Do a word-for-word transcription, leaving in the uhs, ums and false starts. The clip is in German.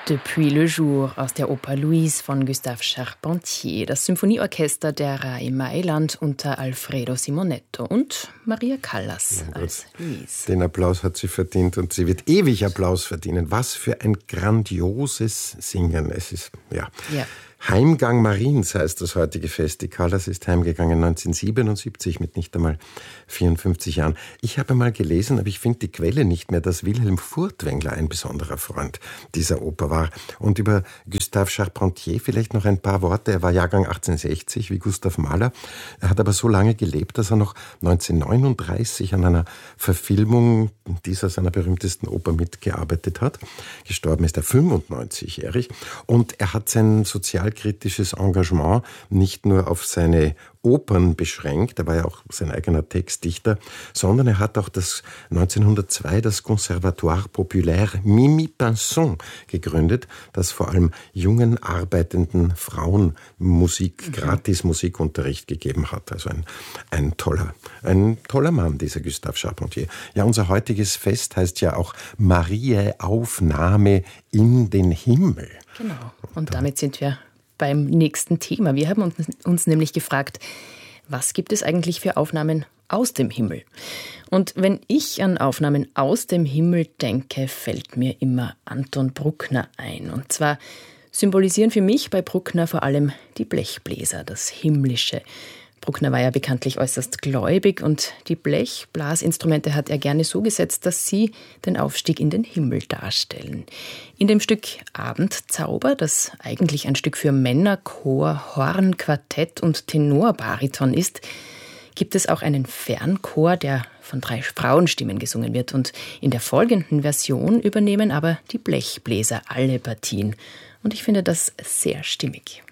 Depuis le jour aus der Oper Louise von Gustave Charpentier, das Symphonieorchester der R A I Mailand unter Alfredo Simonetto und Maria Callas ja, als Louise. Den Applaus hat sie verdient und sie wird ewig Applaus verdienen. Was für ein grandioses Singen. Es ist, ja... ja. Heimgang Mariens heißt das heutige Fest. Die Callas ist heimgegangen neunzehnhundertsiebenundsiebzig mit nicht einmal vierundfünfzig Jahren. Ich habe mal gelesen, aber ich finde die Quelle nicht mehr, dass Wilhelm Furtwängler ein besonderer Freund dieser Oper war. Und über Gustave Charpentier vielleicht noch ein paar Worte. Er war Jahrgang achtzehnhundertsechzig wie Gustav Mahler. Er hat aber so lange gelebt, dass er noch neunzehnhundertneununddreißig an einer Verfilmung dieser seiner berühmtesten Oper mitgearbeitet hat. Gestorben ist er fünfundneunzigjährig. Und er hat sein sozial kritisches Engagement nicht nur auf seine Opern beschränkt, er war ja auch sein eigener Textdichter, sondern er hat auch das neunzehnhundertzwei das Conservatoire Populaire Mimi Pinson gegründet, das vor allem jungen, arbeitenden Frauen Musik, mhm. gratis Musikunterricht gegeben hat. Also ein, ein toller, ein toller Mann, dieser Gustave Charpentier. Ja, unser heutiges Fest heißt ja auch Mariä Aufnahme in den Himmel. Genau. Und damit sind wir beim nächsten Thema. Wir haben uns, uns nämlich gefragt, was gibt es eigentlich für Aufnahmen aus dem Himmel? Und wenn ich an Aufnahmen aus dem Himmel denke, fällt mir immer Anton Bruckner ein. Und zwar symbolisieren für mich bei Bruckner vor allem die Blechbläser, das Himmlische. Bruckner war ja bekanntlich äußerst gläubig und die Blechblasinstrumente hat er gerne so gesetzt, dass sie den Aufstieg in den Himmel darstellen. In dem Stück Abendzauber, das eigentlich ein Stück für Männerchor, Horn, Quartett und Tenorbariton ist, gibt es auch einen Fernchor, der von drei Frauenstimmen gesungen wird. Und in der folgenden Version übernehmen aber die Blechbläser alle Partien. Und ich finde das sehr stimmig.